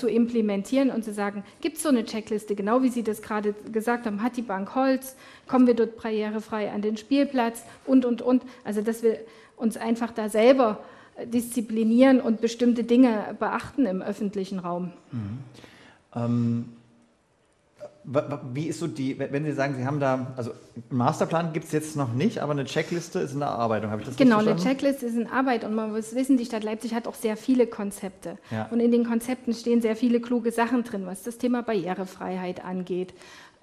zu implementieren und zu sagen, gibt es so eine Checkliste, genau wie Sie das gerade gesagt haben, hat die Bank Holz, kommen wir dort barrierefrei an den Spielplatz und. Also dass wir uns einfach da selber disziplinieren und bestimmte Dinge beachten im öffentlichen Raum. Wie ist so wenn Sie sagen, Sie haben da, also einen Masterplan gibt es jetzt noch nicht, aber eine Checkliste ist in der Erarbeitung, habe ich das richtig verstanden? Genau, eine Checkliste ist in Arbeit und man muss wissen, die Stadt Leipzig hat auch sehr viele Konzepte. Ja. Und in den Konzepten stehen sehr viele kluge Sachen drin, was das Thema Barrierefreiheit angeht,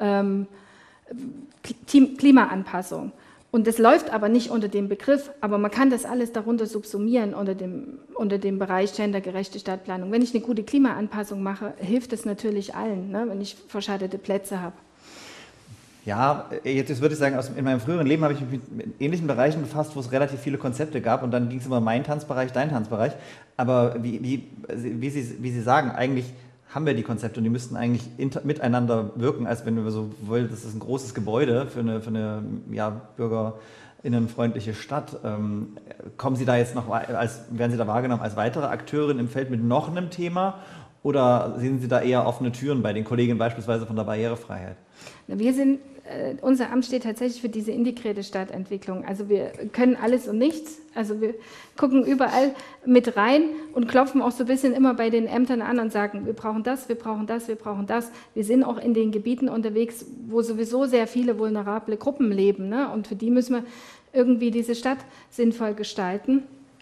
Klimaanpassung. Und das läuft aber nicht unter dem Begriff, aber man kann das alles darunter subsumieren unter dem Bereich gendergerechte Stadtplanung. Wenn ich eine gute Klimaanpassung mache, hilft das natürlich allen, ne, wenn ich verschattete Plätze habe. Ja, jetzt würde ich sagen, in meinem früheren Leben habe ich mich mit ähnlichen Bereichen befasst, wo es relativ viele Konzepte gab und dann ging es immer mein Tanzbereich, dein Tanzbereich. Aber wie Sie sagen, eigentlich haben wir die Konzepte und die müssten eigentlich miteinander wirken, als wenn wir so wollen, das ist ein großes Gebäude für eine ja, bürgerinnenfreundliche Stadt. Kommen Sie da jetzt noch, werden Sie da wahrgenommen als weitere Akteurin im Feld mit noch einem Thema oder sehen Sie da eher offene Türen bei den Kollegen beispielsweise von der Barrierefreiheit? Unser Amt steht tatsächlich für diese integrierte Stadtentwicklung. Also wir können alles und nichts. Also wir gucken überall mit rein und klopfen auch so ein bisschen immer bei den Ämtern an und sagen, wir brauchen das, wir brauchen das, wir brauchen das. Wir sind auch in den Gebieten unterwegs, wo sowieso sehr viele vulnerable Gruppen leben, ne? Und für die müssen wir irgendwie diese Stadt sinnvoll gestalten.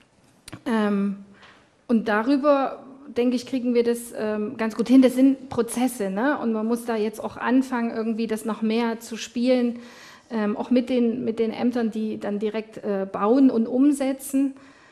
Und darüber, denke ich, kriegen wir das ganz gut hin. Das sind Prozesse, ne? Und man muss da jetzt auch anfangen, irgendwie das noch mehr zu spielen, auch mit den Ämtern, die dann direkt bauen und umsetzen.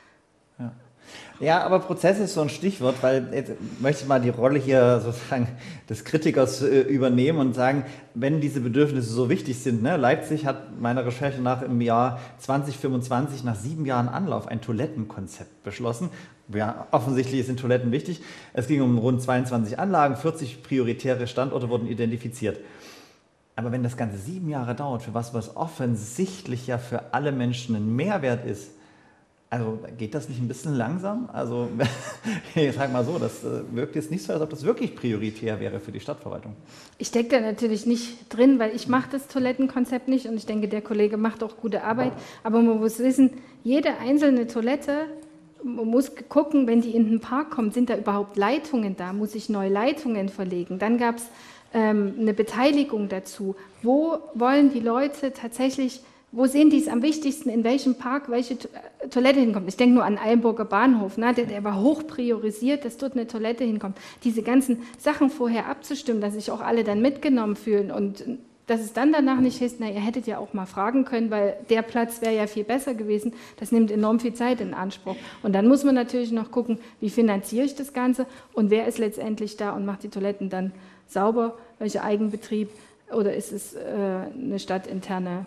Ja, aber Prozess ist so ein Stichwort, weil jetzt möchte ich mal die Rolle hier sozusagen des Kritikers übernehmen und sagen, wenn diese Bedürfnisse so wichtig sind, ne? Leipzig hat meiner Recherche nach im Jahr 2025 nach 7 Jahren Anlauf ein Toilettenkonzept beschlossen. Ja, offensichtlich sind Toiletten wichtig. Es ging um rund 22 Anlagen, 40 prioritäre Standorte wurden identifiziert. Aber wenn das Ganze 7 Jahre dauert, für was offensichtlich ja für alle Menschen ein Mehrwert ist, also geht das nicht ein bisschen langsam? Also ich sage mal so, das wirkt jetzt nicht so, als ob das wirklich prioritär wäre für die Stadtverwaltung. Ich stecke da natürlich nicht drin, weil ich mache das Toilettenkonzept nicht und ich denke, der Kollege macht auch gute Arbeit. Aber man muss wissen, jede einzelne Toilette, man muss gucken, wenn die in den Park kommt, sind da überhaupt Leitungen da? Muss ich neue Leitungen verlegen? Dann gab es eine Beteiligung dazu. Wo wollen die Leute tatsächlich, wo sehen die es am wichtigsten, in welchem Park welche Toilette hinkommt? Ich denke nur an Eilenburger Bahnhof, ne? Der war hoch priorisiert, dass dort eine Toilette hinkommt. Diese ganzen Sachen vorher abzustimmen, dass sich auch alle dann mitgenommen fühlen und dass es dann danach nicht heißt, na, ihr hättet ja auch mal fragen können, weil der Platz wäre ja viel besser gewesen. Das nimmt enorm viel Zeit in Anspruch. Und dann muss man natürlich noch gucken, wie finanziere ich das Ganze und wer ist letztendlich da und macht die Toiletten dann sauber, welcher Eigenbetrieb oder ist es eine stadtinterne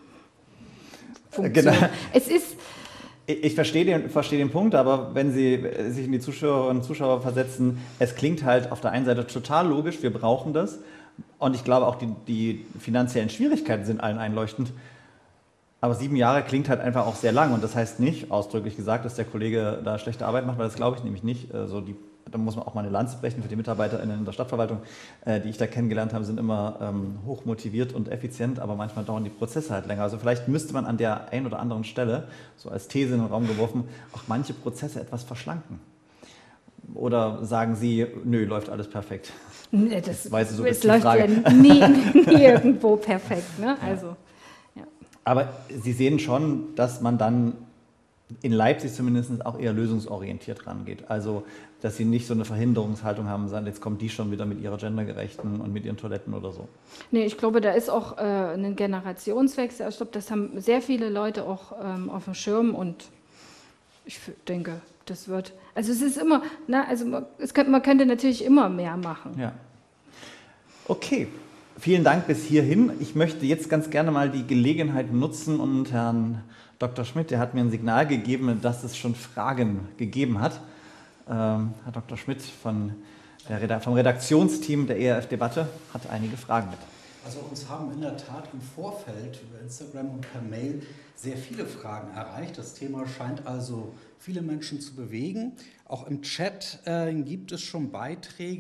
Funktion? Genau. Es ist... Ich verstehe den Punkt, aber wenn Sie sich in die Zuschauerinnen und Zuschauer versetzen, es klingt halt auf der einen Seite total logisch, wir brauchen das. Und ich glaube auch, die finanziellen Schwierigkeiten sind allen einleuchtend. Aber 7 Jahre klingt halt einfach auch sehr lang. Und das heißt nicht, ausdrücklich gesagt, dass der Kollege da schlechte Arbeit macht, weil das glaube ich nämlich nicht. Da muss man auch mal eine Lanze brechen für die MitarbeiterInnen in der Stadtverwaltung, die ich da kennengelernt habe, sind immer hoch motiviert und effizient, aber manchmal dauern die Prozesse halt länger. Also vielleicht müsste man an der einen oder anderen Stelle, so als These in den Raum geworfen, auch manche Prozesse etwas verschlanken. Oder sagen Sie, nö, läuft alles perfekt? Das läuft ja nie irgendwo perfekt. Ne? Also, ja. Aber Sie sehen schon, dass man dann in Leipzig zumindest auch eher lösungsorientiert rangeht. Also, dass Sie nicht so eine Verhinderungshaltung haben, sagen, jetzt kommt die schon wieder mit ihrer gendergerechten und mit ihren Toiletten oder so. Nee, ich glaube, da ist auch ein Generationswechsel. Ich glaube, das haben sehr viele Leute auch auf dem Schirm und ich denke, das wird, also es ist immer, na, also man könnte natürlich immer mehr machen. Ja. Okay, vielen Dank bis hierhin. Ich möchte jetzt ganz gerne mal die Gelegenheit nutzen und Herrn Dr. Schmidt, der hat mir ein Signal gegeben, dass es schon Fragen gegeben hat. Herr Dr. Schmidt vom Redaktionsteam der ERF-Debatte hat einige Fragen mit. Also uns haben in der Tat im Vorfeld über Instagram und per Mail sehr viele Fragen erreicht. Das Thema scheint also viele Menschen zu bewegen. Auch im Chat gibt es schon Beiträge.